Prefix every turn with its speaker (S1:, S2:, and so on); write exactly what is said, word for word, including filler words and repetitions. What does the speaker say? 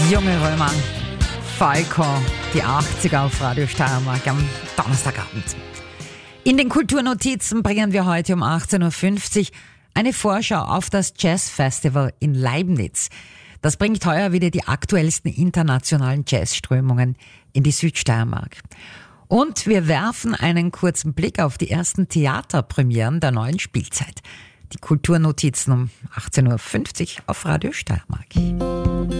S1: Junge Römer, Falco, die achtziger auf Radio Steiermark am Donnerstagabend. In den Kulturnotizen bringen wir heute um achtzehn Uhr fünfzig eine Vorschau auf das Jazz Festival in Leibniz. Das bringt heuer wieder die aktuellsten internationalen Jazzströmungen in die Südsteiermark. Und wir werfen einen kurzen Blick auf die ersten Theaterpremieren der neuen Spielzeit. Die Kulturnotizen um achtzehn Uhr fünfzig auf Radio Steiermark.